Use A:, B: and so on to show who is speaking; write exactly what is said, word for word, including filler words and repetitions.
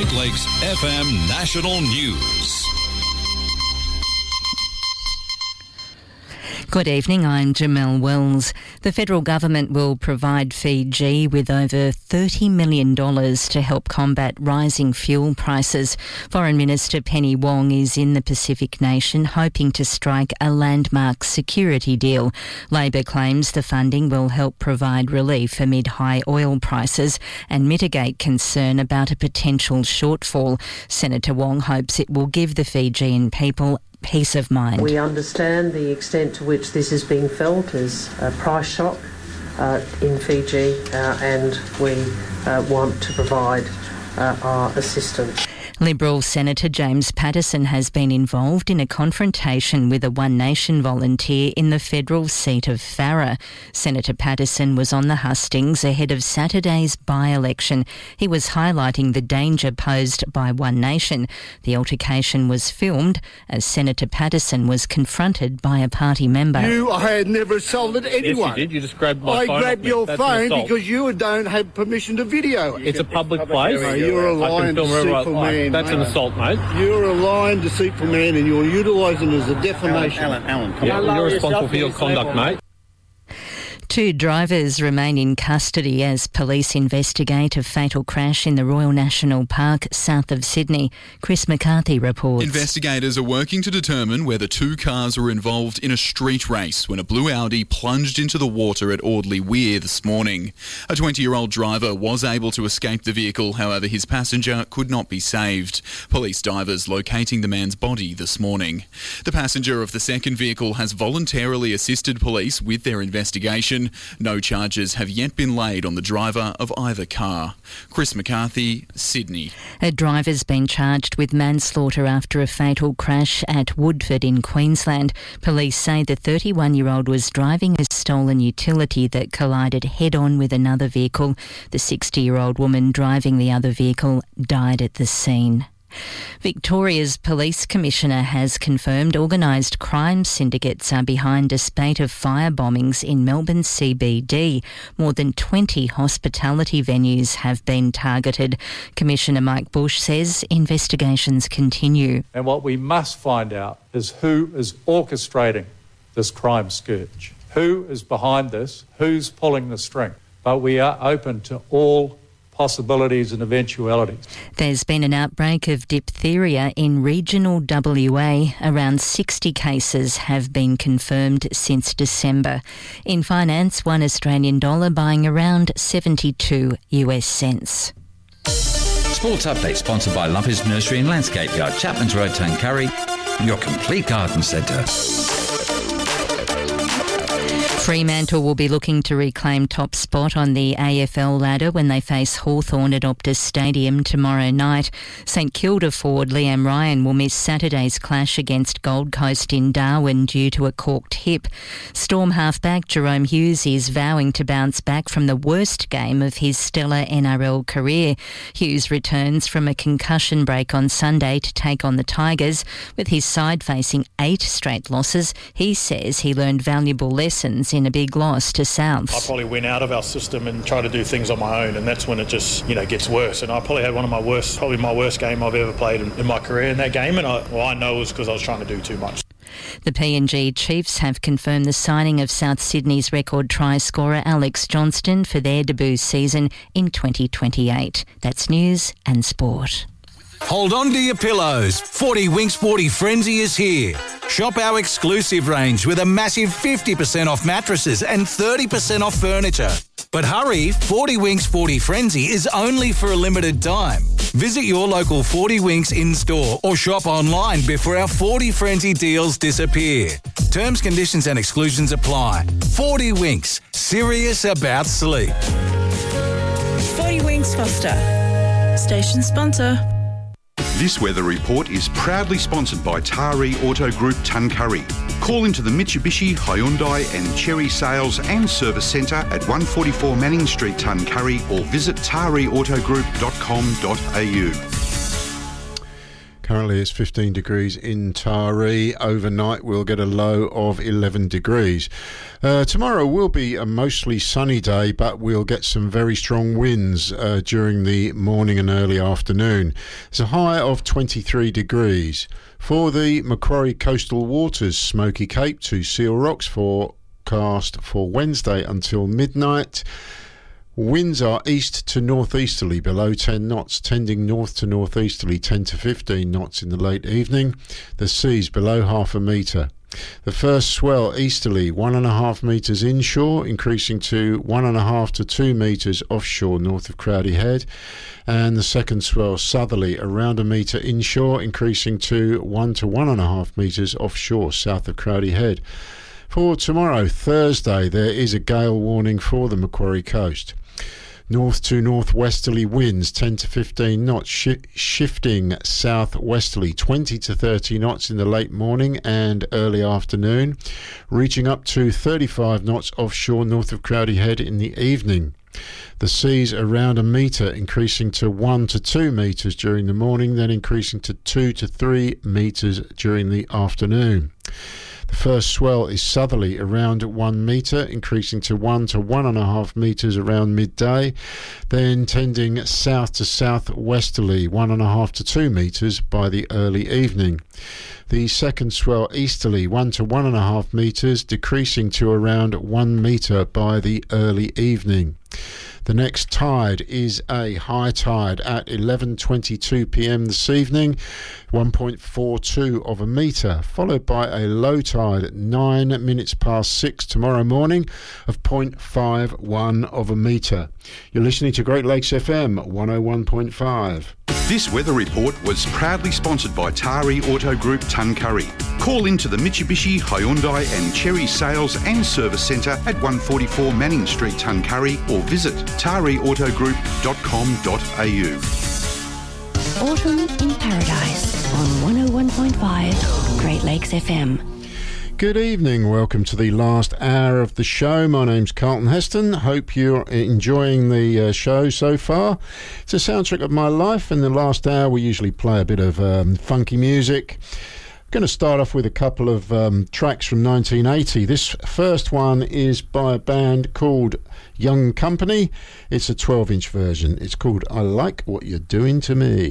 A: Great Lakes F M National News.
B: Good evening, I'm Jamelle Wells. The federal government will provide Fiji with over thirty million dollars to help combat rising fuel prices. Foreign Minister Penny Wong is in the Pacific nation hoping to strike a landmark security deal. Labor claims the funding will help provide relief amid high oil prices and mitigate concern about a potential shortfall. Senator Wong hopes it will give the Fijian people peace of mind.
C: We understand the extent to which this is being felt as a price shock uh, in Fiji uh, and we uh, want to provide uh, our assistance.
B: Liberal Senator James Paterson has been involved in a confrontation with a One Nation volunteer in the federal seat of Farrer. Senator Paterson was on the hustings ahead of Saturday's by-election. He was highlighting the danger posed by One Nation. The altercation was filmed as Senator Paterson was confronted by a party member.
D: You, I had never assaulted anyone.
E: Yes, you did. You just grabbed my
D: I
E: phone.
D: I grabbed your
E: That's
D: phone because you don't have permission to video it.
E: It's a public place.
D: No, you're a lying, deceitful man.
E: That's
D: mate.
E: an assault, mate.
D: You're a lying, deceitful man, and you're utilising it as a defamation.
E: Alan, Alan, Alan. Yeah, you're responsible for your conduct, mate.
B: Two drivers remain in custody as police investigate a fatal crash in the Royal National Park south of Sydney. Chris McCarthy reports.
F: Investigators are working to determine whether two cars were involved in a street race when a blue Audi plunged into the water at Audley Weir this morning. A twenty-year-old driver was able to escape the vehicle, however his passenger could not be saved. Police divers locating the man's body this morning. The passenger of the second vehicle has voluntarily assisted police with their investigation. No charges have yet been laid on the driver of either car. Chris McCarthy, Sydney.
B: A driver's been charged with manslaughter after a fatal crash at Woodford in Queensland. Police say the thirty-one-year-old was driving a stolen utility that collided head-on with another vehicle. The sixty-year-old woman driving the other vehicle died at the scene. Victoria's Police Commissioner has confirmed organised crime syndicates are behind a spate of fire bombings in Melbourne C B D. More than twenty hospitality venues have been targeted. Commissioner Mike Bush says investigations continue.
G: And what we must find out is who is orchestrating this crime scourge. Who is behind this? Who's pulling the string? But we are open to all possibilities and eventualities.
B: There's been an outbreak of diphtheria in regional W A. Around sixty cases have been confirmed since December. In finance, one Australian dollar buying around seventy-two US cents.
H: Sports Update sponsored by Lumpy's Nursery and Landscape Yard, Chapman's Road, Tuncurry, your complete garden centre.
B: Fremantle will be looking to reclaim top spot on the A F L ladder when they face Hawthorn at Optus Stadium tomorrow night. St Kilda forward Liam Ryan will miss Saturday's clash against Gold Coast in Darwin due to a corked hip. Storm halfback Jerome Hughes is vowing to bounce back from the worst game of his stellar N R L career. Hughes returns from a concussion break on Sunday to take on the Tigers. With his side facing eight straight losses, he says he learned valuable lessons in a big loss to Souths.
I: I probably went out of our system and try to do things on my own, and that's when it just, you know, gets worse. And I probably had one of my worst, probably my worst game I've ever played in, in my career in that game, and I, well, I know it was because I was trying to do too much.
B: The P N G Chiefs have confirmed the signing of South Sydney's record try scorer Alex Johnston for their debut season in twenty twenty-eight. That's news and sport.
J: Hold on to your pillows. forty Winks forty Frenzy is here. Shop our exclusive range with a massive fifty percent off mattresses and thirty percent off furniture. But hurry, forty Winks forty Frenzy is only for a limited time. Visit your local forty Winks in-store or shop online before our forty Frenzy deals disappear. Terms, conditions and exclusions apply. forty Winks, serious about sleep.
K: forty Winks Foster, station sponsor.
L: This weather report is proudly sponsored by Taree Auto Group Tuncurry. Call into the Mitsubishi, Hyundai and Chery Sales and Service Centre at one forty-four Manning Street, Tuncurry, or visit taree auto group dot com dot a u.
M: Currently it's fifteen degrees in Taree. Overnight we'll get a low of eleven degrees. Uh, tomorrow will be a mostly sunny day, but we'll get some very strong winds uh, during the morning and early afternoon. It's a high of twenty-three degrees. For the Macquarie Coastal Waters, Smoky Cape to Seal Rocks, forecast for Wednesday until midnight. Winds are east to northeasterly below ten knots, tending north to northeasterly ten to fifteen knots in the late evening. The seas below half a metre. The first swell easterly one and a half metres inshore, increasing to one and a half to two metres offshore north of Crowdy Head. And the second swell southerly around a metre inshore, increasing to one to one and a half metres offshore south of Crowdy Head. For tomorrow, Thursday, there is a gale warning for the Macquarie coast. North to northwesterly winds ten to fifteen knots, sh- shifting southwesterly twenty to thirty knots in the late morning and early afternoon, reaching up to thirty-five knots offshore north of Crowdy Head in the evening. The seas around a metre, increasing to one to two metres during the morning, then increasing to two to three metres during the afternoon. The first swell is southerly around one metre, increasing to one to one and a half metres around midday, then tending south to southwesterly one and a half to two metres by the early evening. The second swell easterly one to one and a half metres, decreasing to around one metre by the early evening. The next tide is a high tide at eleven twenty-two p m this evening, one point four two of a metre, followed by a low tide at nine minutes past six tomorrow morning of zero point five one of a metre. You're listening to Great Lakes F M one oh one point five.
L: This weather report was proudly sponsored by Taree Auto Group Tuncurry. Call into the Mitsubishi, Hyundai and Cherry Sales and Service Centre at one forty-four Manning Street, Tuncurry, or visit taree auto group dot com dot a u.
N: Autumn in Paradise on one oh one point five Great Lakes F M.
M: Good evening, welcome to the last hour of the show. My name's Carlton Heston. Hope you're enjoying the uh, show so far. It's a soundtrack of my life. In the last hour we usually play a bit of um, funky music. I'm going to start off with a couple of um, tracks from nineteen eighty. This first one is by a band called Young Company. It's a twelve inch version. It's called I Like What You're Doing to Me.